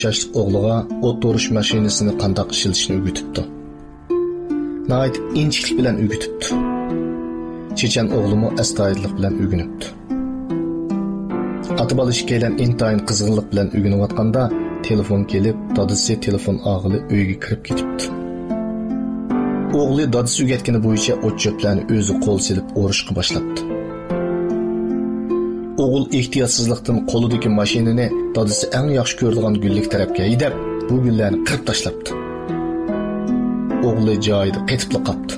yoshlik o'g'liga o't o'rish mashinasini qanday ishlatishni o'rgatibdi. Nəhayət inçiklik bilan o'rgatibdi. Chechan o'g'limi astoydillik bilan o'rganibdi. Ata bola ikkalan intayin qizg'inlik bilan o'rganayotganda telefon kelib, dadasi telefon og'ili uyga kirib ketibdi. O'g'li dadasi o'rgatgani bo'yicha o't cho'plarni o'zi qo'l silib o'rishga boshlabdi. O'g'il ehtiyotsizlikdan qo'lidagi mashinani dadasi eng yaxshi ko'radigan gullik tarafga haydab, bu gullarni qirib tashlabdi. O'g'li joyida qetib qolibdi.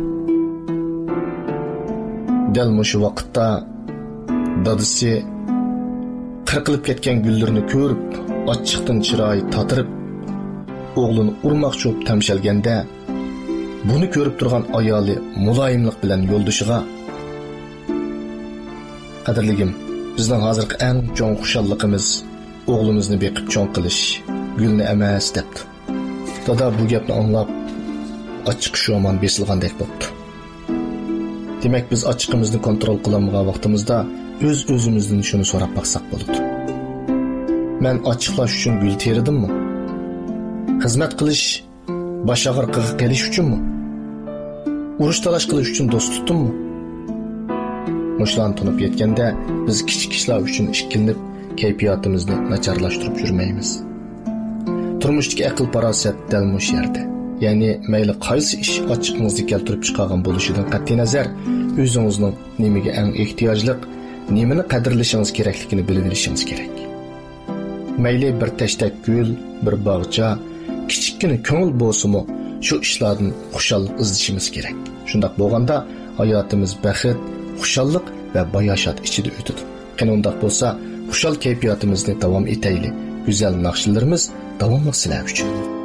Dal mushu vaqtda dadasi qirqilib ketgan gullarni ko'rib, ochiqdan chiroyi tatirib, o'g'lini urmoqchi bo'lib tamshalganda, buni ko'rib turgan ayoli muloyimlik bilan yo'ldoshiga: "Qadrligim, bizning hozirgi eng cho'ng xushalligimiz o'g'limizni beqib cho'ng qilish, gulni emas" debdi. Dada bu gapni anglab ochiq sho'man besilgandek bo'ldi. Demak, biz ochiqimizni kontrol qilolmagan vaqtimizda o'z-o'zimizdan shuni so'rab baqsaq bo'ladi. Men ochiqlash uchun gul teridimmi? Xizmat qilish, bosh og'riqiga qelish uchunmi? Urush talash qilish uchun do'st tutdimmi? Mushlan tunib yetganda biz kichik ishlar uchun ishkilinib, kayfiyatimizni nacharlashtirib yurmaymiz. Turmushdagi aql farosat dal mush yerda. Ya'ni mayli qaysi ish ochiqingizga keltirib chiqargan bo'lishidan qat'iy nazar, o'zingizning nimaga eng ehtiyojliq, nimani qadrlashingiz kerakligini bilib olishingiz kerak. Mayli bir tashtak gul, bir bog'cha, kichikkina ko'ngil bo'lsa-mu, shu ishlardan xushallik izlashimiz kerak. Shundaq bo'lganda hayotimiz baxt, xushallik va bayoshat ichida o'tadi. Qani undaq bo'lsa, xushal kayfiyatimizni davom etaylik. Go'zal naqshlarimiz davomli sizlar uchun.